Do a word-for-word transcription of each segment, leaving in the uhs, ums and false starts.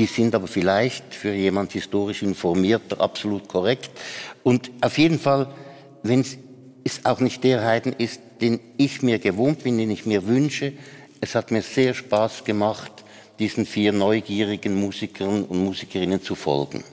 Die sind aber vielleicht für jemand historisch Informierter absolut korrekt. Und auf jeden Fall, wenn es auch nicht der Haydn ist, den ich mir gewohnt bin, den ich mir wünsche, es hat mir sehr Spaß gemacht, diesen vier neugierigen Musikern und Musikerinnen zu folgen.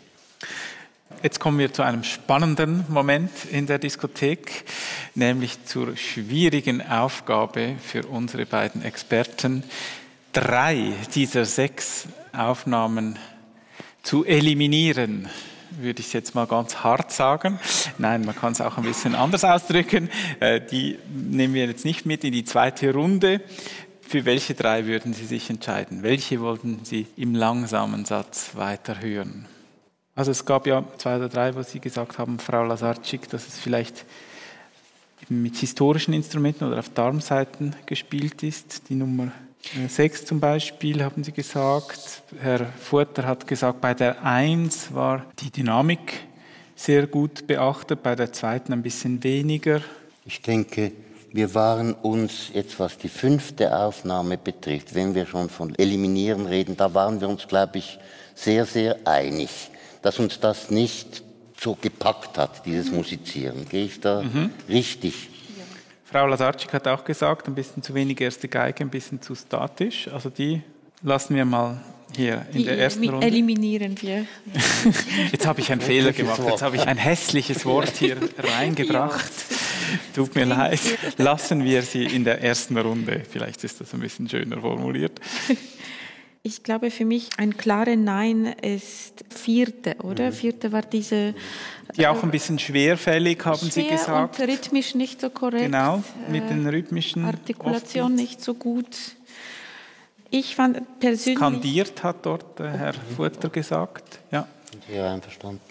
Jetzt kommen wir zu einem spannenden Moment in der Diskothek, nämlich zur schwierigen Aufgabe für unsere beiden Experten, drei dieser sechs Aufnahmen zu eliminieren, würde ich jetzt mal ganz hart sagen. Nein, man kann es auch ein bisschen anders ausdrücken. Die nehmen wir jetzt nicht mit in die zweite Runde. Für welche drei würden Sie sich entscheiden? Welche wollten Sie im langsamen Satz weiterhören? Also es gab ja zwei oder drei, wo Sie gesagt haben, Frau Lazarczyk, dass es vielleicht mit historischen Instrumenten oder auf Darmsaiten gespielt ist. Die Nummer sechs zum Beispiel, haben Sie gesagt. Herr Furter hat gesagt, bei der eins war die Dynamik sehr gut beachtet, bei der zweiten ein bisschen weniger. Ich denke, wir waren uns jetzt, was die fünfte Aufnahme betrifft, wenn wir schon von Eliminieren reden, da waren wir uns, glaube ich, sehr, sehr einig, dass uns das nicht so gepackt hat, dieses Musizieren. Gehe ich da mhm. richtig? Ja. Frau Lazarczyk hat auch gesagt, ein bisschen zu wenig erste Geige, ein bisschen zu statisch. Also die lassen wir mal hier in die der ersten Runde. Eliminieren wir. Jetzt habe ich einen Fehler gemacht. Jetzt habe ich ein hässliches Wort hier reingebracht. Tut mir leid. Lassen wir sie in der ersten Runde. Vielleicht ist das ein bisschen schöner formuliert. Ich glaube, für mich ein klares Nein ist vierte, oder? Mhm. Vierte war diese... Die auch ein bisschen schwerfällig, haben schwer Sie gesagt. Und rhythmisch nicht so korrekt. Genau, mit den rhythmischen... Artikulation nicht so gut. Ich fand persönlich... Skandiert hat dort äh, Herr Furter gesagt. Ja. Sehr einverstanden.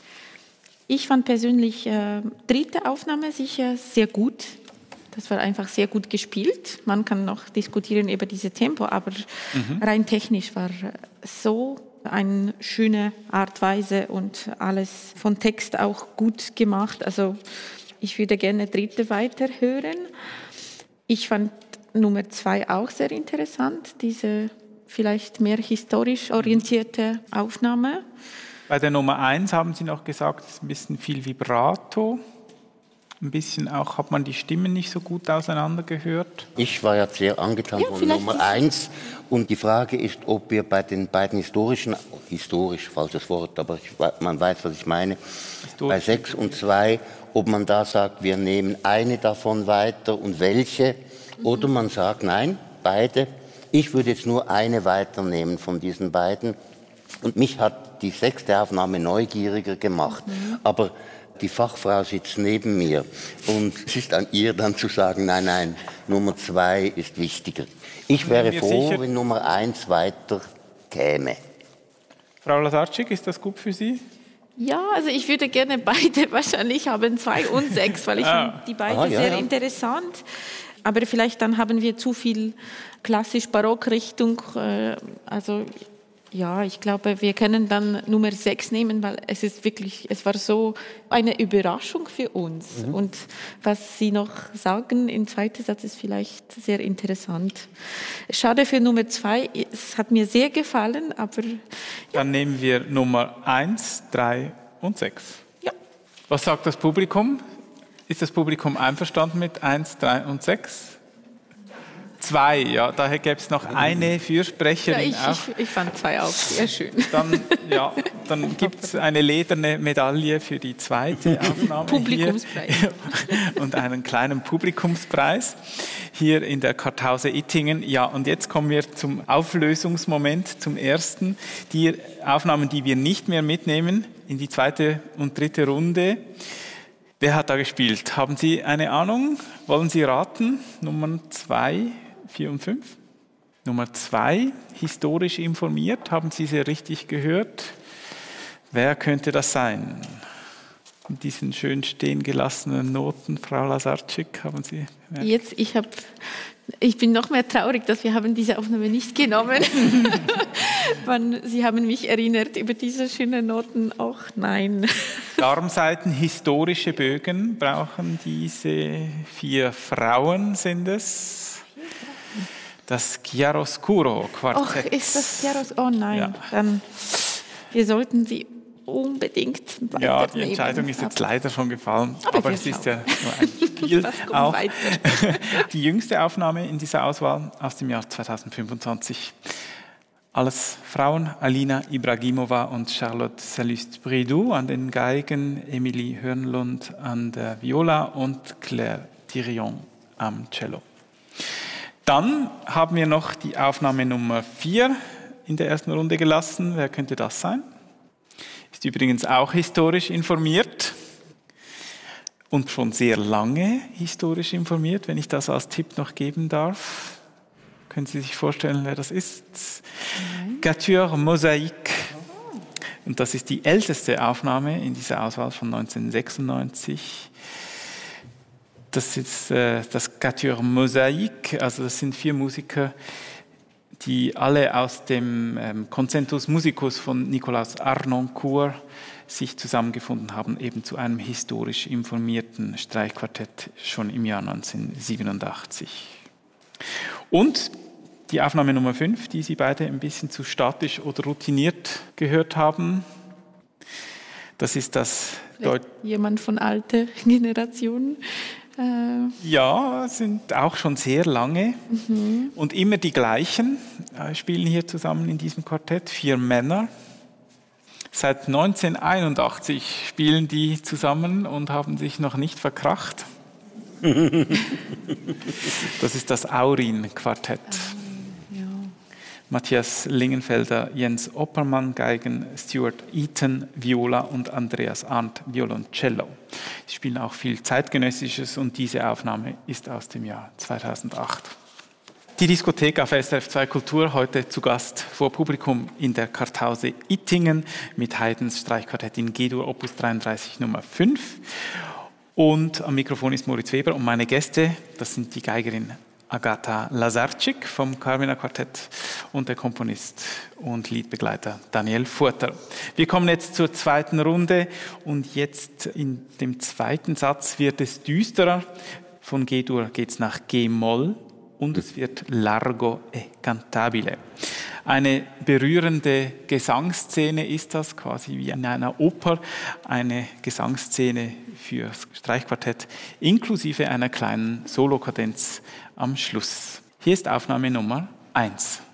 Ich fand persönlich äh, dritte Aufnahme sicher sehr gut. Das war einfach sehr gut gespielt. Man kann noch diskutieren über diese Tempo, aber mhm. rein technisch war so eine schöne Art, Weise und alles von Text auch gut gemacht. Also ich würde gerne dritte weiterhören. Ich fand Nummer zwei auch sehr interessant, diese vielleicht mehr historisch orientierte Aufnahme. Bei der Nummer eins haben Sie noch gesagt, es ist ein bisschen viel Vibrato. Ein bisschen auch, hat man die Stimmen nicht so gut auseinander gehört? Ich war ja sehr angetan ja, von Nummer eins. Und die Frage ist, ob wir bei den beiden historischen, historisch, falsches Wort, aber ich, man weiß, was ich meine, bei sechs und zwei, ob man da sagt, wir nehmen eine davon weiter und welche, mhm. oder man sagt, nein, beide. Ich würde jetzt nur eine weiternehmen von diesen beiden. Und mich hat die sechste Aufnahme neugieriger gemacht. Mhm. Aber die Fachfrau sitzt neben mir und es ist an ihr dann zu sagen, nein, nein, Nummer zwei ist wichtiger. Ich wäre froh, sicher, wenn Nummer eins weiter käme. Frau Lazarczyk, ist das gut für Sie? Ja, also ich würde gerne beide wahrscheinlich haben, zwei und sechs, weil ich ah. finde die beide Aha, ja, sehr ja. interessant. Aber vielleicht dann haben wir zu viel klassisch-barock-Richtung, also ja, ich glaube, wir können dann Nummer sechs nehmen, weil es ist wirklich, es war so eine Überraschung für uns. Mhm. Und was Sie noch sagen im zweiten Satz ist vielleicht sehr interessant. Schade für Nummer zwei, es hat mir sehr gefallen, aber... Ja. Dann nehmen wir Nummer eins, drei und sechs. Ja. Was sagt das Publikum? Ist das Publikum einverstanden mit eins, drei und sechs? Zwei, ja, daher gäbe es noch eine Fürsprecherin. Ja, ich, auch. Ich, ich fand zwei auch sehr schön. Dann, ja, dann gibt es eine lederne Medaille für die zweite Aufnahme. Publikumspreis. Hier. Und einen kleinen Publikumspreis hier in der Karthause Ittingen. Ja, und jetzt kommen wir zum Auflösungsmoment, zum ersten. Die Aufnahmen, die wir nicht mehr mitnehmen in die zweite und dritte Runde. Wer hat da gespielt? Haben Sie eine Ahnung? Wollen Sie raten? Nummer zwei, vier und fünf. Nummer zwei, historisch informiert. Haben Sie sie richtig gehört? Wer könnte das sein? Mit diesen schön stehen gelassenen Noten, Frau Lazarczyk, haben Sie gemerkt? Jetzt, ich habe... Ich bin noch mehr traurig, dass wir haben diese Aufnahme nicht genommen. Sie haben mich erinnert über diese schönen Noten. Auch nein. Darmsaiten, historische Bögen brauchen diese vier Frauen, sind es. das Chiaroscuro-Quartett. Ach, ist das Chiaroscuro? Oh nein, ja. Dann wir sollten sie unbedingt weiternehmen. Ja, die Entscheidung ist jetzt leider schon gefallen, aber, aber es ist ja nur ein Spiel. Auch die jüngste Aufnahme in dieser Auswahl aus dem Jahr zweitausendfünfundzwanzig. Alles Frauen, Alina Ibragimova und Charlotte Salluste-Bridou an den Geigen, Emilie Hörnlund an der Viola und Claire Thirion am Cello. Dann haben wir noch die Aufnahme Nummer vier in der ersten Runde gelassen. Wer könnte das sein? Ist übrigens auch historisch informiert und schon sehr lange historisch informiert, wenn ich das als Tipp noch geben darf. Können Sie sich vorstellen, wer das ist? Quatuor Mosaïque. Und das ist die älteste Aufnahme in dieser Auswahl von neunzehnhundertsechsundneunzig. Das ist äh, das Quatuor Mosaïque, also das sind vier Musiker, die alle aus dem ähm, Concentus Musicus von Nicolas Arnoncourt sich zusammengefunden haben, eben zu einem historisch informierten Streichquartett schon im Jahr neunzehnhundertsiebenundachtzig. Und die Aufnahme Nummer fünf, die Sie beide ein bisschen zu statisch oder routiniert gehört haben, das ist das Deut- Jemand von alter Generation. Äh Ja, sind auch schon sehr lange. Mhm. Und immer die gleichen äh, spielen hier zusammen in diesem Quartett, vier Männer. Seit neunzehnhunderteinundachtzig spielen die zusammen und haben sich noch nicht verkracht. Das ist das Aurin-Quartett. Ja. Matthias Lingenfelder, Jens Oppermann, Geigen, Stuart Eaton, Viola und Andreas Arndt, Violoncello. Sie spielen auch viel Zeitgenössisches und diese Aufnahme ist aus dem Jahr zweitausendacht. Die Diskothek auf S R F zwei Kultur, heute zu Gast vor Publikum in der Kartause Ittingen mit Haydns Streichquartett in G-Dur Opus dreiunddreißig Nummer fünf. Und am Mikrofon ist Moritz Weber und meine Gäste, das sind die Geigerin Agata Lazarczyk vom Carmina Quartett und der Komponist und Liedbegleiter Daniel Furter. Wir kommen jetzt zur zweiten Runde und jetzt in dem zweiten Satz wird es düsterer. Von G-Dur geht es nach G-Moll und es wird Largo e cantabile. Eine berührende Gesangsszene ist das, quasi wie in einer Oper, eine Gesangsszene für Streichquartett, inklusive einer kleinen Solokadenz am Schluss. Hier ist Aufnahme Nummer eins.